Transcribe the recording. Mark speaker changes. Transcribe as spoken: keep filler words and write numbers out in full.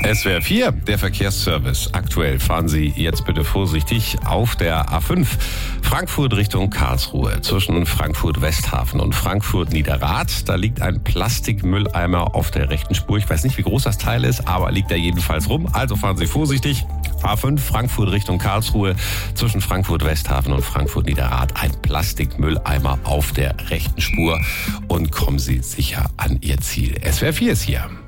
Speaker 1: S W R vier, der Verkehrsservice. Aktuell fahren Sie jetzt bitte vorsichtig auf der A fünf Frankfurt Richtung Karlsruhe. Zwischen Frankfurt Westhafen und Frankfurt Niederrad. Da liegt ein Plastikmülleimer auf der rechten Spur. Ich weiß nicht, wie groß das Teil ist, aber liegt da jedenfalls rum. Also fahren Sie vorsichtig. A fünf Frankfurt Richtung Karlsruhe. Zwischen Frankfurt Westhafen und Frankfurt Niederrad ein Plastikmülleimer auf der rechten Spur. Und kommen Sie sicher an Ihr Ziel. S W R vier ist hier.